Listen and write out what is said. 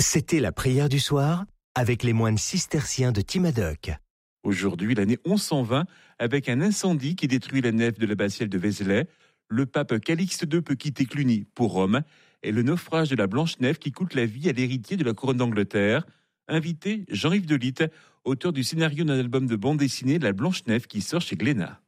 C'était la prière du soir avec les moines cisterciens de Timadoc. Aujourd'hui, l'année 1120, avec un incendie qui détruit la nef de l'abbatiale de Vézelay, le pape Calixte II peut quitter Cluny pour Rome, et le naufrage de la Blanche-Nef qui coûte la vie à l'héritier de la couronne d'Angleterre. Invité Jean-Yves Delitte, auteur du scénario d'un album de bande dessinée La Blanche-Nef qui sort chez Glénat.